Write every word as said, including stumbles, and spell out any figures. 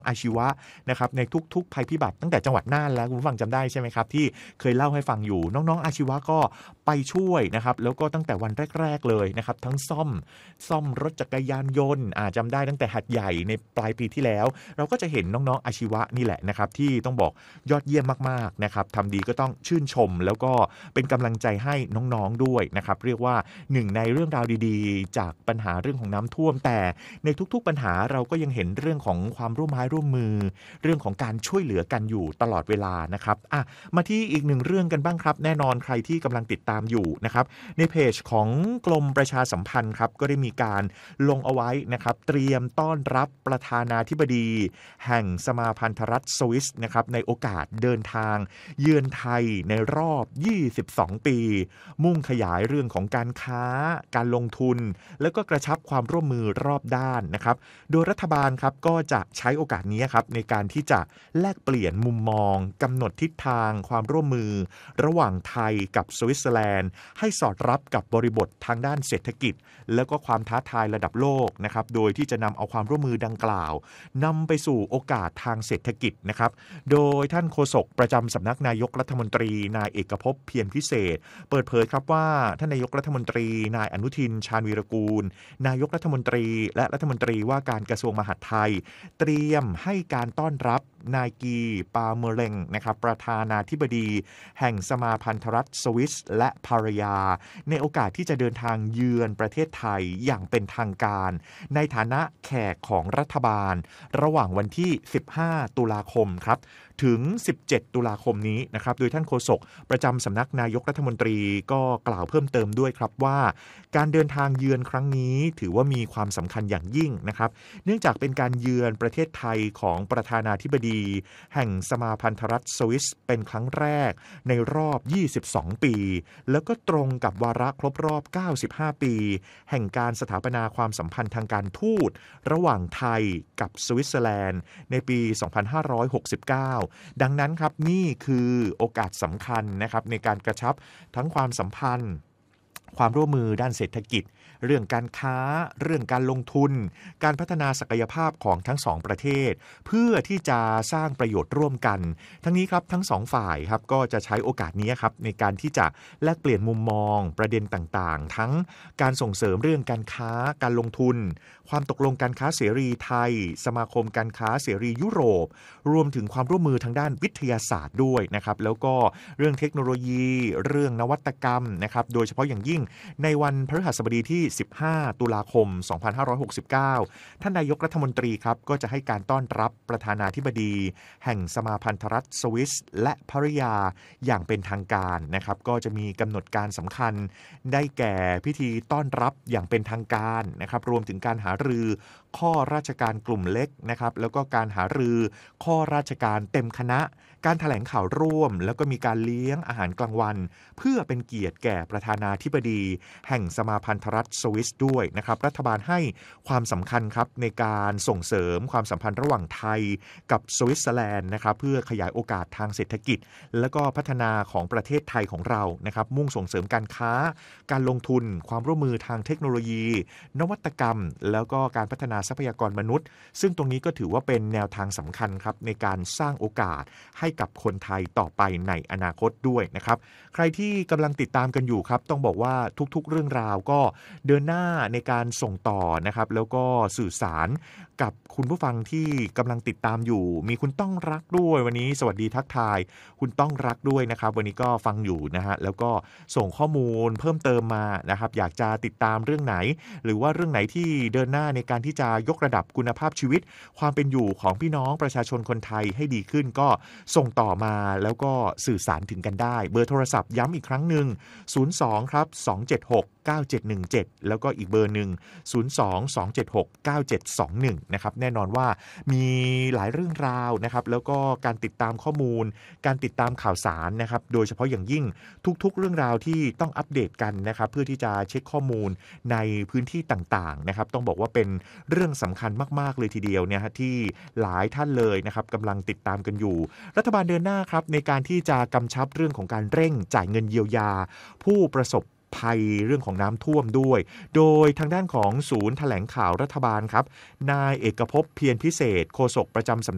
อาชีวะนะครับในทุกๆภัยพิบัติตั้งแต่จังหวัดน่านแล้วคุณผู้ฟังจำได้ใช่ไหมครับที่เคยเล่าให้ฟังอยู่น้องๆอาชีวะก็ไปช่วยนะครับแล้วก็ตั้งแต่วันแรกๆเลยนะครับทั้งซ่อมซ่อมรถจักรยานยนต์อ่าจำได้ตั้งแต่หัดใหญ่ในปลายปีที่แล้วเราก็จะเห็นน้องๆอาชีวะนี่แหละนะครับที่ต้องบอกยอดเยี่ยมมากๆนะครับทำดีก็ต้องชื่นชมแล้วก็เป็นกำลังใจให้น้องๆด้วยนะครับเรียกว่าหนึ่งในเรื่องราวดีๆจากปัญหาเรื่องของน้ำท่วมแต่ในทุกๆปัญหาเราก็ยังเห็นเรื่องของความร่วมไม้ร่วมมือเรื่องของการช่วยเหลือกันอยู่ตลอดเวลานะครับอ่ะมาที่อีกหนึ่งเรื่องกันบ้างครับแน่นอนใครที่กำลังติดตามอยู่นะครับในเพจของกรมประชาสัมพันธ์ครับก็ได้มีการลงเอาไว้นะครับเตรียมต้อนรับประธานาธิบดีแห่งสมาพันธรัฐสวิสนะครับในโอกาสเดินทางเยือนไทยในรอบยี่สิบสองปีมุ่งขยายเรื่องของการค้าการลงทุนแล้วก็กระชับความร่วมมือรอบด้านนะครับโดยรัฐบาลครับก็จะใช้โอกาสนี้ครับในการที่จะแลกเปลี่ยนมุมมองกำหนดทิศทางความร่วมมือระหว่างไทยกับสวิตเซอร์แลนด์ให้สอดรับกับบริบททางด้านเศรษฐกิจแล้วก็ความท้าทายระดับโลกนะครับโดยที่จะนำเอาความร่วมมือดังกล่าวนำไปสู่โอกาสทางเศรษฐกิจนะครับโดยท่านโฆษกประจำสำนักนายกรัฐมนตรีนายเอกภพเพียรพิเศษเปิดเผยครับว่าท่านนายกรัฐมนตรีนายอนุทินชาญวีรกูลนายกรัฐมนตรีและรัฐมนตรีว่าการกระทรวงมหาดไทยเตรียมให้การต้อนรับนายกีปาเมเลงนะครับประธานาธิบดีแห่งสมาพันธรัฐสวิสและภรรยาในโอกาสที่จะเดินทางเยือนประเทศไทยอย่างเป็นทางการในฐานะแขกของรัฐบาลระหว่างวันที่สิบห้าตุลาคมครับถึงสิบเจ็ดตุลาคมนี้นะครับโดยท่านโฆษกประจำสำนักนายกรัฐมนตรีก็กล่าวเพิ่มเติมด้วยครับว่าการเดินทางเยือนครั้งนี้ถือว่ามีความสำคัญอย่างยิ่งนะครับเนื่องจากเป็นการเยือนประเทศไทยของประธานาธิบดีแห่งสมาพันธรัฐสวิสเป็นครั้งแรกในรอบยี่สิบสองปีแล้วก็ตรงกับวาระครบรอบเก้าสิบห้าปีแห่งการสถาปนาความสัมพันธ์ทางการทูตระหว่างไทยกับสวิตเซอร์แลนด์ในปีสองพันห้าร้อยหกสิบเก้าดังนั้นครับนี่คือโอกาสสำคัญนะครับในการกระชับทั้งความสัมพันธ์ความร่วมมือด้านเศรษฐกิจเรื่องการค้าเรื่องการลงทุนการพัฒนาศักยภาพของทั้งสองประเทศเพื่อที่จะสร้างประโยชน์ร่วมกันทั้งนี้ครับทั้งสองฝ่ายครับก็จะใช้โอกาสนี้ครับในการที่จะแลกเปลี่ยนมุมมองประเด็นต่างๆทั้งการส่งเสริมเรื่องการค้าการลงทุนความตกลงการค้าเสรีไทยสมาคมการค้าเสรียุโรปรวมถึงความร่วมมือทางด้านวิทยาศาสตร์ด้วยนะครับแล้วก็เรื่องเทคโนโลยีเรื่องนวัตกรรมนะครับโดยเฉพาะอย่างยิ่งในวันพฤหัสบดีที่สิบห้าตุลาคมสองพันห้าร้อยหกสิบเก้าท่านนายกรัฐมนตรีครับก็จะให้การต้อนรับประธานาธิบดีแห่งสมาพันธรัฐสวิสและภริยาอย่างเป็นทางการนะครับก็จะมีกำหนดการสำคัญได้แก่พิธีต้อนรับอย่างเป็นทางการนะครับรวมถึงการหารือข้อราชการกลุ่มเล็กนะครับแล้วก็การหารือข้อราชการเต็มคณะการแถลงข่าวร่วมแล้วก็มีการเลี้ยงอาหารกลางวันเพื่อเป็นเกียรติแก่ประธานาธิบดีแห่งสมาพันธรัฐสวิสด้วยนะครับรัฐบาลให้ความสำคัญครับในการส่งเสริมความสัมพันธ์ระหว่างไทยกับสวิตเซอร์แลนด์นะครับเพื่อขยายโอกาสทางเศรษฐกิจแล้วก็พัฒนาของประเทศไทยของเรานะครับมุ่งส่งเสริมการค้าการลงทุนความร่วมมือทางเทคโนโลยีนวัตกรรมแล้วก็การพัฒนาทรัพยากรมนุษย์ซึ่งตรงนี้ก็ถือว่าเป็นแนวทางสำคัญครับในการสร้างโอกาสให้กับคนไทยต่อไปในอนาคตด้วยนะครับใครที่กำลังติดตามกันอยู่ครับต้องบอกว่าทุกๆเรื่องราวก็เดินหน้าในการส่งต่อนะครับแล้วก็สื่อสารกับคุณผู้ฟังที่กำลังติดตามอยู่มีคุณต้องรักด้วยวันนี้สวัสดีทักทายคุณต้องรักด้วยนะครับวันนี้ก็ฟังอยู่นะฮะแล้วก็ส่งข้อมูลเพิ่มเติมมานะครับอยากจะติดตามเรื่องไหนหรือว่าเรื่องไหนที่เดินหน้าในการที่จะยกระดับคุณภาพชีวิตความเป็นอยู่ของพี่น้องประชาชนคนไทยให้ดีขึ้นก็ส่งต่อมาแล้วก็สื่อสารถึงกันได้เบอร์โทรศัพท์ย้ำอีกครั้งหนึ่งศูนย์ สองครับสอง เจ็ด หก เก้า เจ็ด หนึ่ง เจ็ดแล้วก็อีกเบอร์หนึ่งศูนย์ สอง สอง เจ็ด หก เก้า เจ็ด สอง หนึ่งนะครับแน่นอนว่ามีหลายเรื่องราวนะครับแล้วก็การติดตามข้อมูลการติดตามข่าวสารนะครับโดยเฉพาะอย่างยิ่งทุกๆเรื่องราวที่ต้องอัปเดตกันนะครับเพื่อที่จะเช็คข้อมูลในพื้นที่ต่างๆนะครับต้องบอกว่าเป็นเรื่องสำคัญมากๆเลยทีเดียวเนี่ยที่หลายท่านเลยนะครับกำลังติดตามกันอยู่รัฐบาลเดินหน้าครับในการที่จะกำชับเรื่องของการเร่งจ่ายเงินเยียวยาผู้ประสบภัยเรื่องของน้ำท่วมด้วยโดยทางด้านของศูนย์แถลงข่าวรัฐบาลครับนายเอกภพเพียรพิเศษโฆษกประจำสำนัก